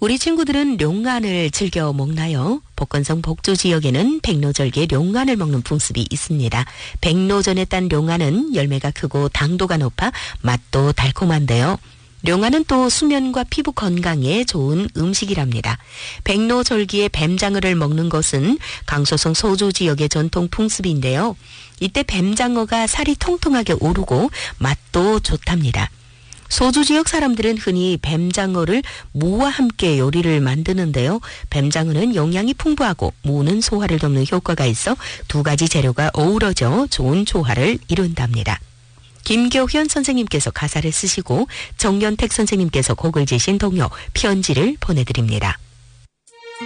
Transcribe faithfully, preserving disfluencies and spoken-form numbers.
우리 친구들은 룡안을 즐겨 먹나요? 복건성 복조 지역에는 백로절기에 룡안을 먹는 풍습이 있습니다. 백로전에 딴 룡안은 열매가 크고 당도가 높아 맛도 달콤한데요. 룡안은 또 수면과 피부 건강에 좋은 음식이랍니다. 백로절기에 뱀장어를 먹는 것은 강소성 소조 지역의 전통 풍습인데요. 이때 뱀장어가 살이 통통하게 오르고 맛도 좋답니다. 소주 지역 사람들은 흔히 뱀장어를 무와 함께 요리를 만드는데요. 뱀장어는 영양이 풍부하고 무는 소화를 돕는 효과가 있어 두 가지 재료가 어우러져 좋은 조화를 이룬답니다. 김교현 선생님께서 가사를 쓰시고 정연택 선생님께서 곡을 지신 동요 편지를 보내드립니다.